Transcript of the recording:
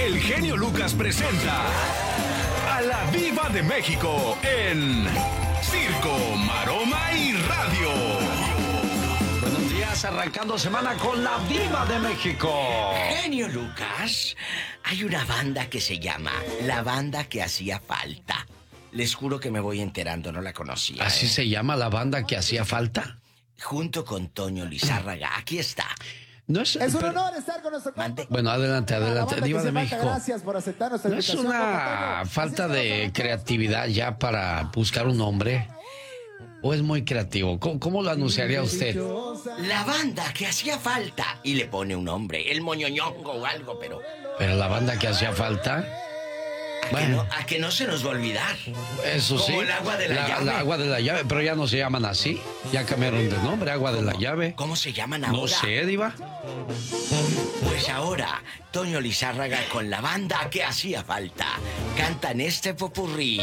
el genio Lucas presenta a la Diva de México en Circo, Maroma y Radio. Buenos días, arrancando semana con la Diva de México. Genio Lucas, hay una banda que se llama La Banda que Hacía Falta. Les juro que me voy enterando, no la conocía. ¿Así se llama la banda que hacía falta? Junto con Toño Lizárraga, aquí está. No es un honor estar con nuestro Mande. Bueno, adelante, Diva de México. Gracias por aceptar nuestra ¿No es invitación. una falta de creatividad ya para buscar un nombre? ¿O es muy creativo? ¿Cómo lo anunciaría usted? La Banda que Hacía Falta. Y le pone un nombre, el moñoñongo o algo, pero... Pero la banda que hacía falta... Bueno, a que no se nos va a olvidar. eso sí. Como el agua de la llave. La agua de la llave, pero ya no se llaman así. Ya cambiaron de nombre, agua de la llave. ¿Cómo se llaman ahora? No sé, Diva. Pues ahora, Toño Lizárraga con La Banda que Hacía Falta cantan este popurrí.